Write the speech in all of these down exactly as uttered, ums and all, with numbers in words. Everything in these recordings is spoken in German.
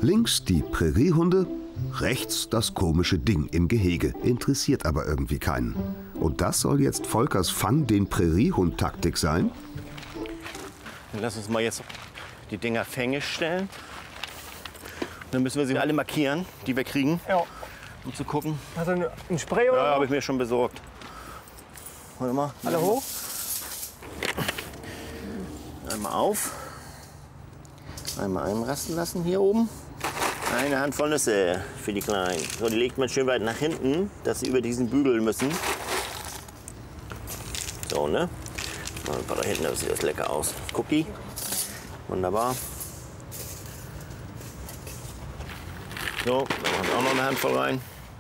Links die Präriehunde, rechts das komische Ding im Gehege, interessiert aber irgendwie keinen. Und das soll jetzt Volkers Fang den Präriehund-Taktik sein? Dann lass uns mal jetzt die Dinger Fänge stellen. Dann müssen wir sie alle markieren, die wir kriegen, Ja. um zu gucken. Hast du ein Spray oder? Ja, so? habe ich mir schon besorgt. Warte mal. Alle hoch? Einmal auf. Einmal einrasten lassen hier oben. Eine Handvoll Nüsse für die Kleinen. So, die legt man schön weit nach hinten, dass sie über diesen Bügel müssen. So, ne? Mal ein paar da hinten, da sieht das lecker aus. Cookie. Wunderbar. So, da machen wir auch noch eine Handvoll rein.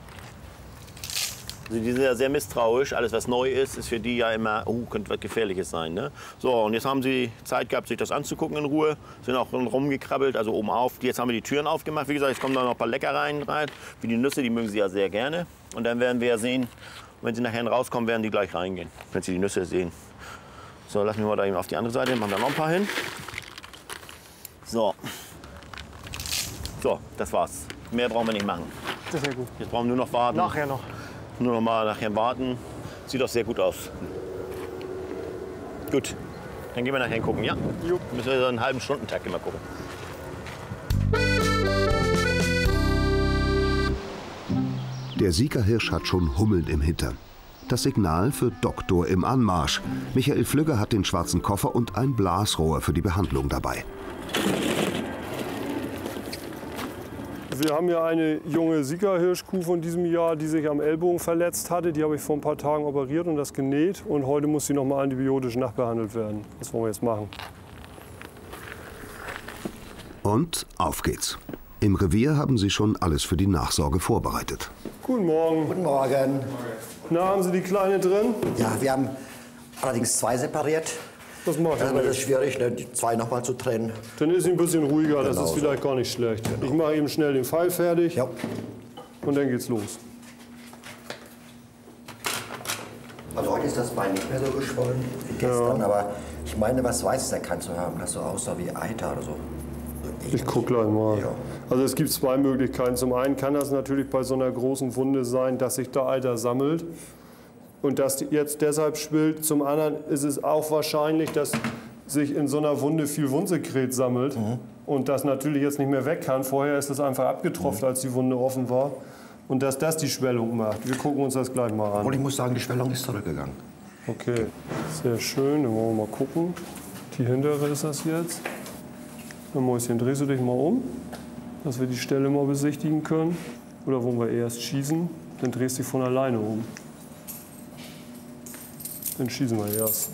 Also die sind ja sehr misstrauisch. Alles, was neu ist, ist für die ja immer, oh, könnte was Gefährliches sein. Ne? So, und jetzt haben sie Zeit gehabt, sich das anzugucken in Ruhe. Sind auch rumgekrabbelt, also oben auf. Jetzt haben wir die Türen aufgemacht. Wie gesagt, jetzt kommen da noch ein paar Leckereien rein. Wie die Nüsse, die mögen sie ja sehr gerne. Und dann werden wir ja sehen, wenn sie nachher rauskommen, werden die gleich reingehen, wenn sie die Nüsse sehen. So, lassen wir mal da eben auf die andere Seite, machen da noch ein paar hin. So. So, das war's. Mehr brauchen wir nicht machen. Das ist ja gut. Jetzt brauchen wir nur noch warten. Nachher noch. Nur noch mal nachher warten. Sieht doch sehr gut aus. Gut, dann gehen wir nachher gucken, ja? Jo. Müssen wir so einen halben Stundentakt immer gucken. Der Siegerhirsch hat schon Hummeln im Hintern. Das Signal für Doktor im Anmarsch. Michael Flügger hat den schwarzen Koffer und ein Blasrohr für die Behandlung dabei. Wir haben ja eine junge Siegerhirschkuh von diesem Jahr, die sich am Ellbogen verletzt hatte. Die habe ich vor ein paar Tagen operiert und das genäht. Und heute muss sie noch mal antibiotisch nachbehandelt werden. Das wollen wir jetzt machen. Und auf geht's. Im Revier haben sie schon alles für die Nachsorge vorbereitet. Guten Morgen. Guten Morgen. Na, haben Sie die Kleine drin? Ja, wir haben allerdings zwei separiert. Das macht Das ja ist nichts. schwierig, ne, die zwei noch mal zu trennen. Dann ist sie ein bisschen ruhiger, das Genau ist so. vielleicht gar nicht schlecht. Ich mache eben schnell den Pfeil fertig Ja. und dann geht's los. Also heute ist das Bein nicht mehr so geschwollen wie gestern, aber ich meine, was Weißes erkannt zu haben, das so aussah wie Eiter oder so. Ich gucke gleich mal. Ja. Also es gibt zwei Möglichkeiten. Zum einen kann das natürlich bei so einer großen Wunde sein, dass sich da Eiter sammelt und dass die jetzt deshalb schwillt. Zum anderen ist es auch wahrscheinlich, dass sich in so einer Wunde viel Wundsekret sammelt Mhm. und das natürlich jetzt nicht mehr weg kann. Vorher ist es einfach abgetropft, Mhm. als die Wunde offen war. Und dass das die Schwellung macht. Wir gucken uns das gleich mal an. Und ich muss sagen, die Schwellung ist zurückgegangen. Okay, sehr schön. Dann wollen wir mal gucken. Die hintere ist das jetzt. Dann Mäuschen, drehst du dich mal um, dass wir die Stelle mal besichtigen können. Oder wollen wir erst schießen? Dann drehst du dich von alleine um. Dann schießen wir erst.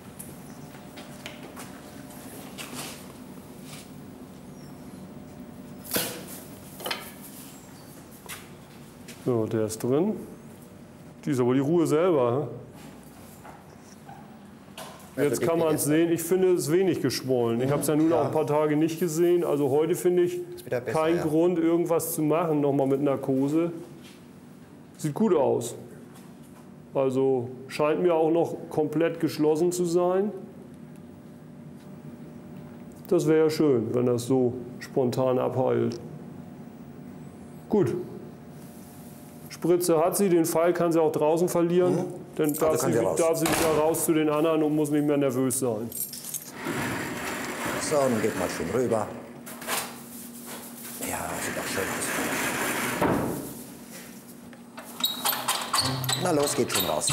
So, der ist drin. Die ist aber die Ruhe selber. Hä? Jetzt kann man es sehen. Ich finde es wenig geschwollen. Ich habe es ja nun auch ein paar Tage nicht gesehen. Also heute finde ich wieder besser, keinen ja. Grund, irgendwas zu machen, nochmal mit Narkose. Sieht gut aus. Also scheint mir auch noch komplett geschlossen zu sein. Das wäre ja schön, wenn das so spontan abheilt. Gut. Spritze hat sie, den Pfeil kann sie auch draußen verlieren. Mhm. Dann darf, Also kann sie, sie raus. darf sie wieder raus zu den anderen und muss nicht mehr nervös sein. So, nun geht mal schön rüber. Ja, sieht doch schön aus. Na los, geht schon raus.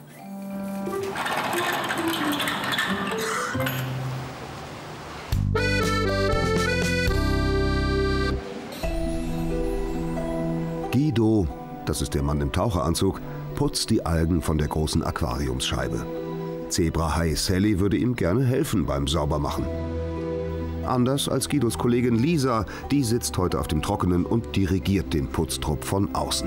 Guido, das ist der Mann im Taucheranzug, putzt die Algen von der großen Aquariumsscheibe. Zebrahai Sally würde ihm gerne helfen beim Saubermachen. Anders als Guidos Kollegin Lisa, die sitzt heute auf dem Trockenen und dirigiert den Putztrupp von außen.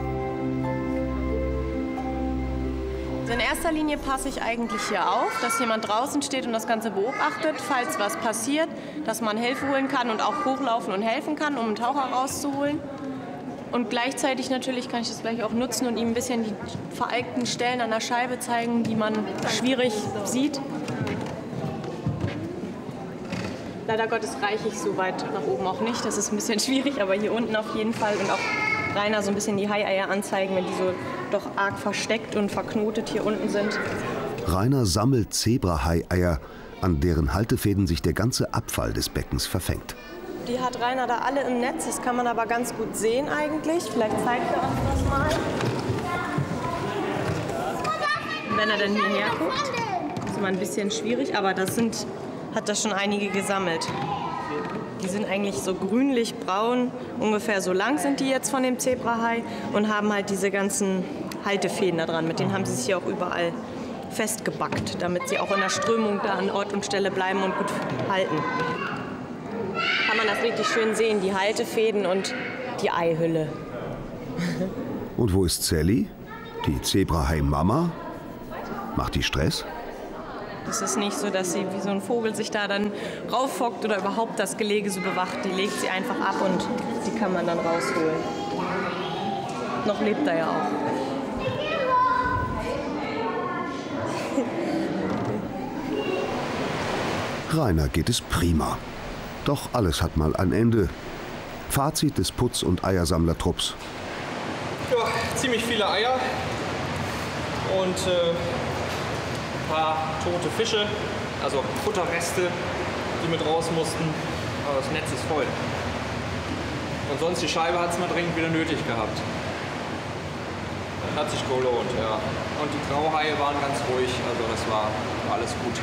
In erster Linie passe ich eigentlich hier auf, dass jemand draußen steht und das Ganze beobachtet, falls was passiert, dass man Hilfe holen kann und auch hochlaufen und helfen kann, um einen Taucher rauszuholen. Und gleichzeitig natürlich kann ich das gleich auch nutzen und ihm ein bisschen die veralkten Stellen an der Scheibe zeigen, die man schwierig sieht. leider Gottes reiche ich so weit nach oben auch nicht. Das ist ein bisschen schwierig, aber hier unten auf jeden Fall. Und auch Rainer so ein bisschen die Haieier anzeigen, wenn die so doch arg versteckt und verknotet hier unten sind. Rainer sammelt Zebrahai-Eier, an deren Haltefäden sich der ganze Abfall des Beckens verfängt. Die hat Rainer da alle im Netz, das kann man aber ganz gut sehen eigentlich. Vielleicht zeigt er uns das mal. Wenn er dann hierher guckt, ist immer ein bisschen schwierig, aber das sind, hat das schon einige gesammelt. Die sind eigentlich so grünlich-braun, ungefähr so lang sind die jetzt von dem Zebrahai und haben halt diese ganzen Haltefäden da dran. Mit denen haben sie sich hier auch überall festgebackt, damit sie auch in der Strömung da an Ort und Stelle bleiben und gut halten. Kann man das richtig schön sehen, die Haltefäden und die Eihülle. Und wo ist Sally, die Zebrahai-Mama? Macht die Stress? Es ist nicht so, dass sie wie so ein Vogel sich da dann rauffockt oder überhaupt das Gelege so bewacht. Die legt sie einfach ab und die kann man dann rausholen. Noch lebt er ja auch. Rainer geht es prima. Doch alles hat mal ein Ende. Fazit des Putz- und Eiersammlertrupps. Ja, ziemlich viele Eier und äh, ein paar tote Fische, also Futterreste, die mit raus mussten. Aber das Netz ist voll. Und sonst die Scheibe hat es mal dringend wieder nötig gehabt. Hat sich gelohnt, ja. Und die Grauhaie waren ganz ruhig, also das war alles gut.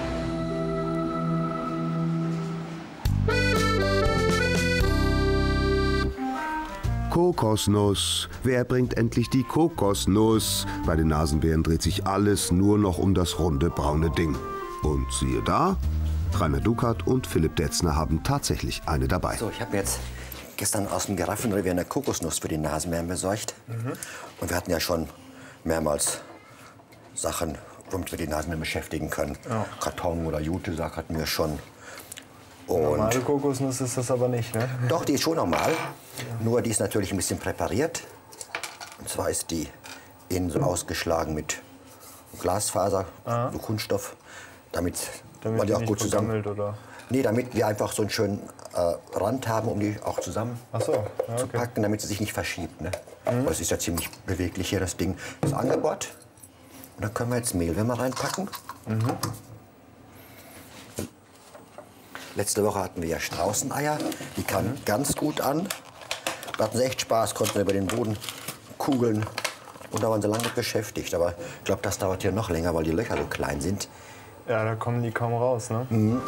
Kokosnuss. Wer bringt endlich die Kokosnuss? Bei den Nasenbären dreht sich alles nur noch um das runde braune Ding. Und siehe da, Rainer Dukat und Philipp Detzner haben tatsächlich eine dabei. So, ich habe jetzt gestern aus dem Giraffenrevier eine Kokosnuss für die Nasenbären besorgt. Mhm. Und wir hatten ja schon mehrmals Sachen, womit wir die Nasenbären beschäftigen können. Ja. Karton oder Jute-Sack hatten wir schon. Und normale Kokosnuss ist das aber nicht, ne? Doch, die ist schon normal. Nur die ist natürlich ein bisschen präpariert. Und zwar ist die innen so ausgeschlagen mit Glasfaser, ah. so Kunststoff, damit, damit man die die auch nicht gut zusammen. Oder? Nee, damit wir einfach so einen schönen äh, Rand haben, um die auch zusammen Ach so. Ja, zu okay. packen, damit sie sich nicht verschiebt. Ne? Mhm. Das ist ja ziemlich beweglich hier, das Ding. Das ist angebohrt. Und dann können wir jetzt Mehlwürmer reinpacken. Mhm. Letzte Woche hatten wir ja Straußeneier. Die kamen mhm. ganz gut an. Da hatten sie echt Spaß, konnten wir über den Boden kugeln. Und da waren sie lange mit beschäftigt. Aber ich glaube, das dauert hier noch länger, weil die Löcher so klein sind. Ja, da kommen die kaum raus, ne? Mhm.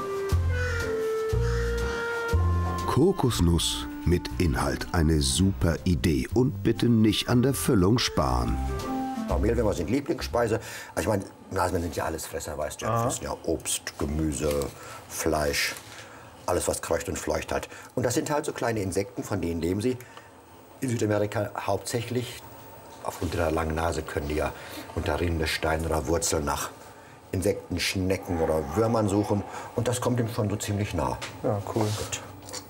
Kokosnuss mit Inhalt, eine super Idee. Und bitte nicht an der Füllung sparen. Mehlwürmer sind Lieblingsspeise. Also ich meine, Nasenbären sind ja alles Fresser, weißt du. Die fressen ja Obst, Gemüse, Fleisch, alles, was kreucht und fleucht hat. Und das sind halt so kleine Insekten, von denen leben sie. In Südamerika hauptsächlich. Aufgrund ihrer langen Nase können die ja unter Rinde, Steinen oder Wurzeln nach Insekten, Schnecken oder Würmern suchen. Und das kommt ihm schon so ziemlich nah. Ja, cool. Gut.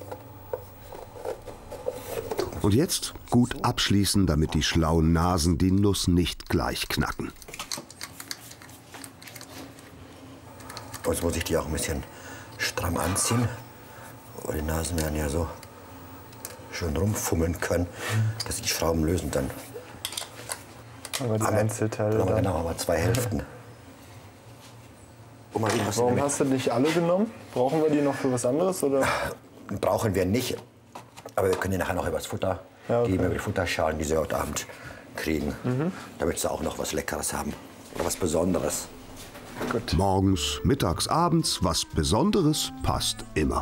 Und jetzt gut abschließen, damit die schlauen Nasen die Nuss nicht gleich knacken. Jetzt muss ich die auch ein bisschen stramm anziehen, weil die Nasenbären ja so schön rumfummeln können, dass sie die Schrauben lösen. Dann aber die Einzelteile dann. dann. Genau, haben wir zwei Hälften. Oh, mal, warum hast du nicht alle genommen? Brauchen wir die noch für was anderes? Oder? Brauchen wir nicht. Aber wir können die nachher noch übers Futter ja, okay. geben, über die Futterschalen, die sie heute Abend kriegen, mhm. damit sie auch noch was Leckeres haben oder was Besonderes. Gut. Morgens, mittags, abends, was Besonderes passt immer.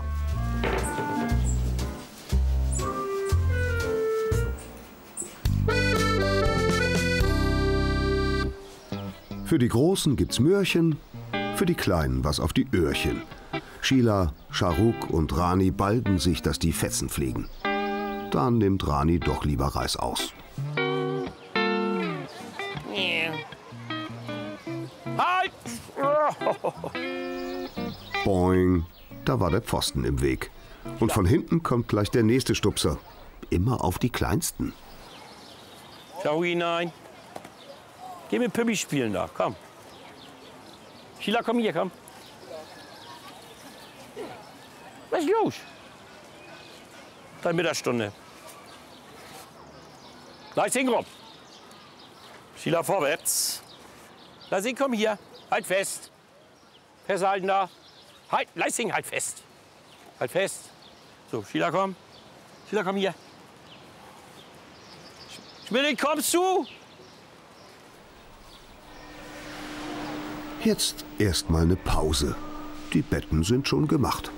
Für die Großen gibt's Möhrchen, für die Kleinen was auf die Öhrchen. Sheila, Sharuk und Rani balgen sich, dass die Fetzen fliegen. Dann nimmt Rani doch lieber Reis aus. Halt! Boing, da war der Pfosten im Weg. Und von hinten kommt gleich der nächste Stupser. Immer auf die Kleinsten. Schau hinein. Geh mit Pippi spielen da, komm. Sheila, komm hier, komm. Was ist los? Drei Mittagsstunde. Leising rum. Sheila vorwärts. Leising, komm hier. Halt fest. Festhalten da. Halt, Leising, halt fest. Halt fest. So, Sheila, komm. Sheila, komm hier. Schmidti, kommst du? Jetzt erstmal eine Pause. Die Betten sind schon gemacht.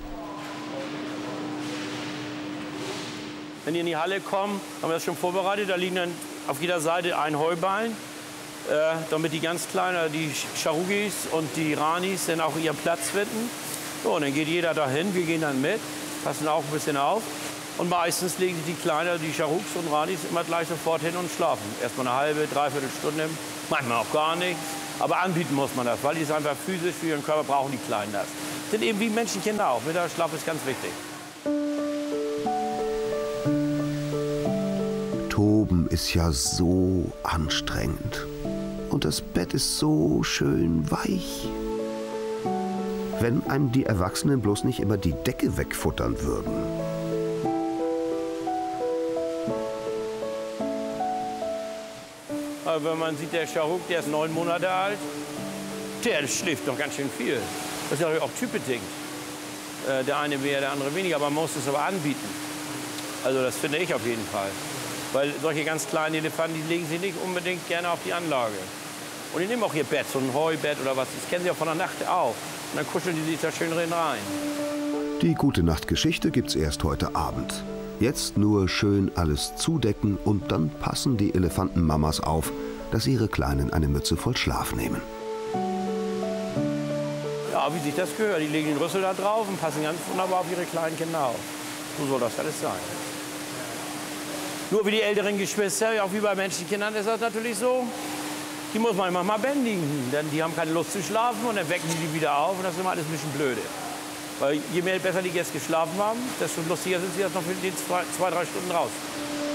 Wenn die in die Halle kommen, haben wir das schon vorbereitet. Da liegen dann auf jeder Seite ein Heuballen, äh, damit die ganz Kleinen, die Charugis und die Ranis, dann auch ihren Platz finden. So, und dann geht jeder dahin, wir gehen dann mit, passen auch ein bisschen auf. Und meistens legen sich die Kleinen, die Charuks und Ranis, immer gleich sofort hin und schlafen. Erstmal eine halbe, dreiviertel Stunde, manchmal auch gar nicht. Aber anbieten muss man das, weil die es einfach physisch für ihren Körper brauchen, die Kleinen das. Sind eben wie Menschenkinder auch. Mittagsschlaf ist ganz wichtig. Toben ist ja so anstrengend. Und das Bett ist so schön weich. Wenn einem die Erwachsenen bloß nicht immer die Decke wegfuttern würden. Aber wenn man sieht, der Charuk, der ist neun Monate alt, der schläft noch ganz schön viel. Das ist natürlich auch typbedingt. Äh, der eine mehr, der andere weniger, aber man muss es aber anbieten. Also das finde ich auf jeden Fall. Weil solche ganz kleinen Elefanten, die legen sich nicht unbedingt gerne auf die Anlage. Und die nehmen auch ihr Bett, so ein Heubett oder was, das kennen sie auch von der Nacht auch. Und dann kuscheln die sich da schön drin rein. Die Gute-Nacht-Geschichte gibt's erst heute Abend. Jetzt nur schön alles zudecken und dann passen die Elefantenmamas auf, dass ihre Kleinen eine Mütze voll Schlaf nehmen. Ja, wie sich das gehört. Die legen den Rüssel da drauf und passen ganz wunderbar auf ihre kleinen Kinder auf. So soll das alles sein. Nur wie die älteren Geschwister, auch wie bei Menschenkindern ist das natürlich so, die muss man manchmal bändigen. Denn die haben keine Lust zu schlafen und dann wecken die die wieder auf und das ist immer alles ein bisschen blöde. Weil je mehr besser die jetzt geschlafen haben, desto lustiger sind sie jetzt noch für die zwei, zwei, drei Stunden raus.